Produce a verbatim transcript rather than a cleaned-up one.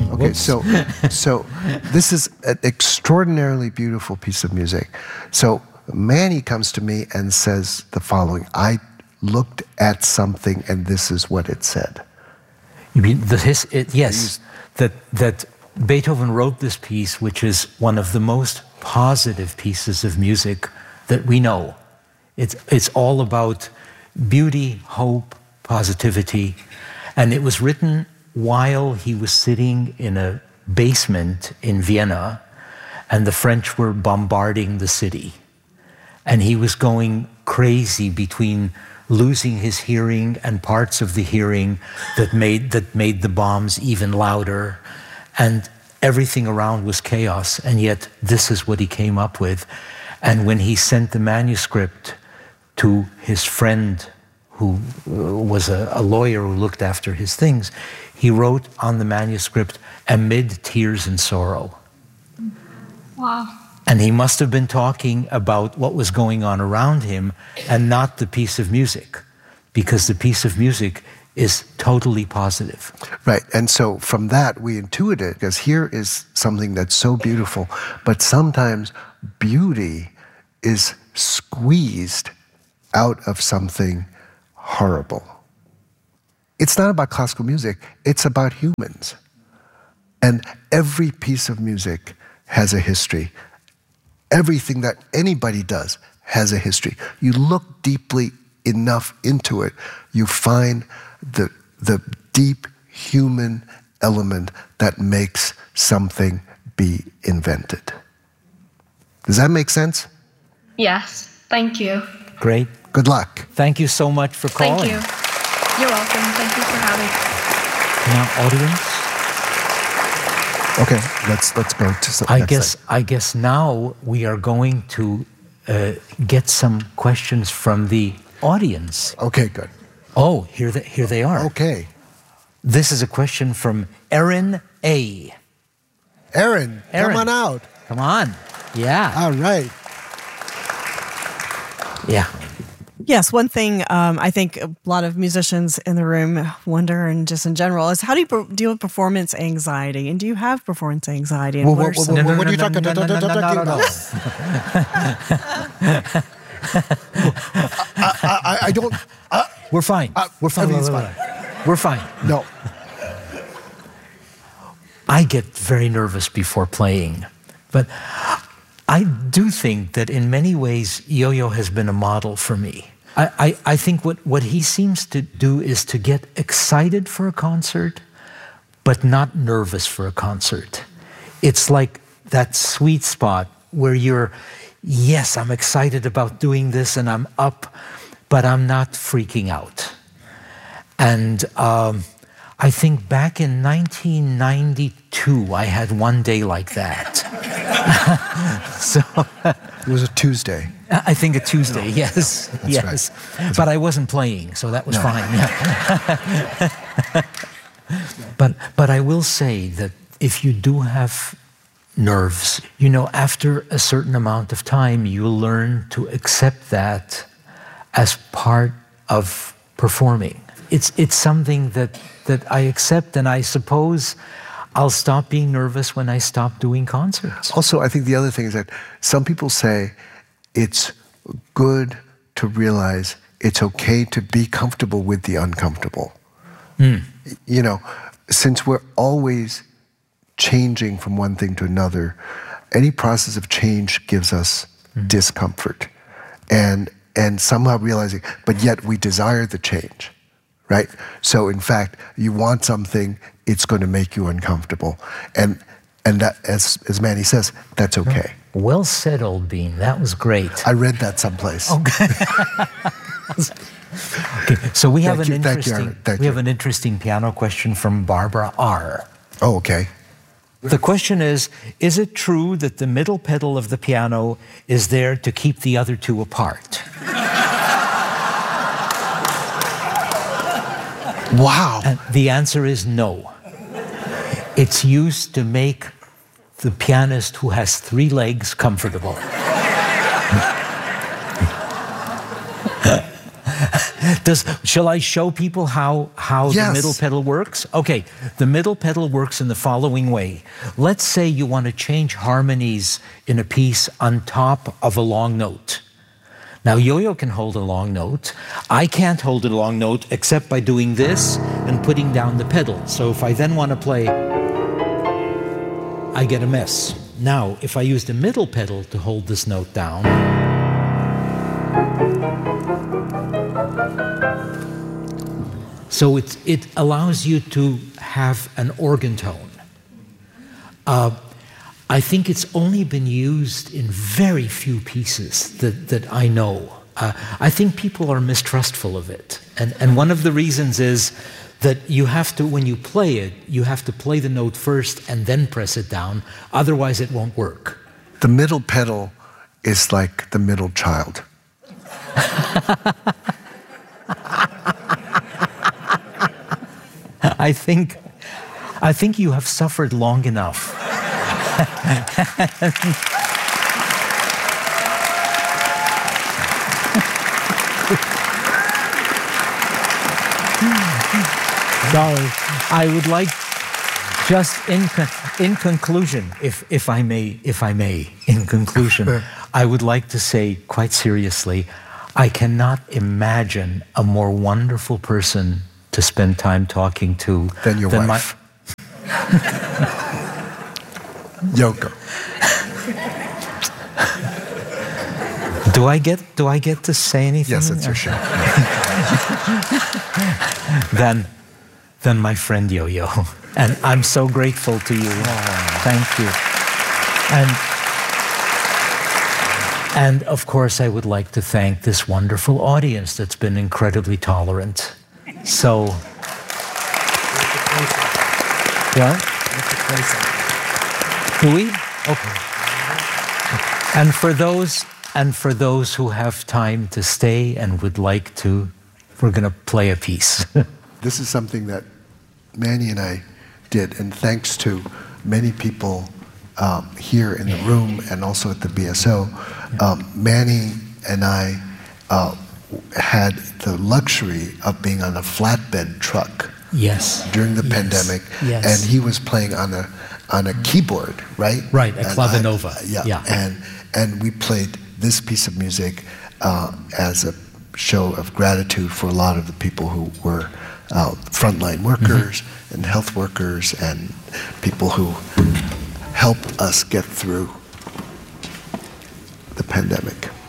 Okay, Whoops. so so this is an extraordinarily beautiful piece of music. So Manny comes to me and says the following: I looked at something and this is what it said. You mean the his? It, yes, that that Beethoven wrote this piece, which is one of the most positive pieces of music that we know. It's it's all about beauty, hope, positivity, and it was written while he was sitting in a basement in Vienna, and the French were bombarding the city, and he was going crazy between losing his hearing and parts of the hearing that made that made the bombs even louder, and everything around was chaos, and yet this is what he came up with. And when he sent the manuscript to his friend, who was a, a lawyer who looked after his things, he wrote on the manuscript, "Amid tears and sorrow." Wow. And he must have been talking about what was going on around him and not the piece of music, because the piece of music is totally positive. Right, and so from that we intuit it, because here is something that's so beautiful, but sometimes beauty is squeezed out of something horrible. It's not about classical music, it's about humans. And every piece of music has a history. Everything that anybody does has a history. You look deeply enough into it, you find the, the deep human element that makes something be invented. Does that make sense? Yes, thank you. Great. Good luck. Thank you so much for calling. Thank you. You're welcome. Thank you for having me. Now, audience, Okay, let's let's go to some. I next guess thing. I guess now we are going to uh, get some questions from the audience. Okay, good. Oh, here they, here they are. Okay, This is a question from Erin A. Aaron, Aaron. come on out. Come on. Yeah. All right. Yeah. Yes, one thing um, I think a lot of musicians in the room wonder, and just in general, is how do you per- deal with performance anxiety? And do you have performance anxiety? And Whoa, what whoa, are whoa, some- whoa, No, no, what are you no, talking no, no, no, no, no, no, about? I, I, I don't. Uh, We're fine. Uh, We're fine. everything's We're We're fine. no. I get very nervous before playing, but I do think that in many ways, Yo-Yo has been a model for me. I, I, I think what, what he seems to do is to get excited for a concert, but not nervous for a concert. It's like that sweet spot where you're, yes, I'm excited about doing this and I'm up, but I'm not freaking out. And um, I think back in nineteen ninety-two, I had one day like that. So It was a Tuesday. I think a Tuesday, yes, That's yes. right. That's But I wasn't playing, so that was No. fine. but but I will say that if you do have nerves, you know, after a certain amount of time, you learn to accept that as part of performing. It's it's something that that I accept, and I suppose I'll stop being nervous when I stop doing concerts. Also, I think the other thing is that some people say it's good to realize it's okay to be comfortable with the uncomfortable. Mm. You know, since we're always changing from one thing to another, any process of change gives us Mm. discomfort. And and somehow realizing, but yet we desire the change, right? So in fact, you want something, it's going to make you uncomfortable. And and that, as as Manny says, that's okay. Well said, Old Bean. That was great. I read that someplace. Okay. Okay, so we have Thank an you, thank you, interesting Aaron. Thank we you. have an interesting piano question from Barbara R. Oh, okay. The question is, is it true that the middle pedal of the piano is there to keep the other two apart? Wow. And the answer is no. It's used to make the pianist who has three legs comfortable. Does, shall I show people how, how Yes. the middle pedal works? Okay, the middle pedal works in the following way. Let's say you want to change harmonies in a piece on top of a long note. Now, Yo-Yo can hold a long note. I can't hold a long note except by doing this and putting down the pedal. So if I then want to play, I get a mess. Now, if I use the middle pedal to hold this note down, so it, it allows you to have an organ tone. Uh, I think it's only been used in very few pieces that, that I know. Uh, I think people are mistrustful of it. And, and one of the reasons is that you have to, when you play it, you have to play the note first and then press it down. Otherwise, it won't work. The middle pedal is like the middle child. I think, I think you have suffered long enough. So I would like, just in con in conclusion, if if I may, if I may, in conclusion, I would like to say quite seriously, I cannot imagine a more wonderful person to spend time talking to Than your than wife. Yoko. Do I get do I get to say anything? Yes, it's your show. Then, then my friend Yo-Yo, and I'm so grateful to you. Thank you. And and of course, I would like to thank this wonderful audience that's been incredibly tolerant. So, what? Do we? Okay. And for those and for those who have time to stay and would like to, we're going to play a piece. This is something that Manny and I did, and thanks to many people um, here in the room and also at the B S O, um, Manny and I uh, had the luxury of being on a flatbed truck. Yes. During the Yes. pandemic, Yes. and he was playing on a on a keyboard, right? Right, a And clavinova. I- yeah. Yeah. And and we played this piece of music uh, as a show of gratitude for a lot of the people who were uh, frontline workers mm-hmm. and health workers and people who helped us get through the pandemic.